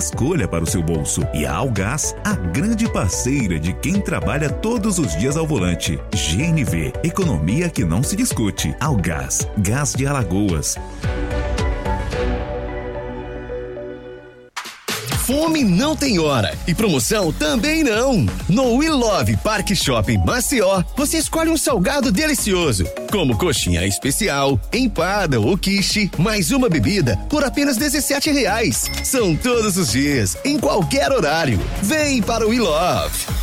escolha para o seu bolso. E a Algás, a grande parceira de quem trabalha todos os dias ao volante. GNV, economia que não se discute. Algás, gás de Alagoas. Fome não tem hora e promoção também não. No We Love Parque Shopping Maceió, você escolhe um salgado delicioso, como coxinha especial, empada ou quiche, mais uma bebida por apenas R$17. São todos os dias, em qualquer horário. Vem para o We Love.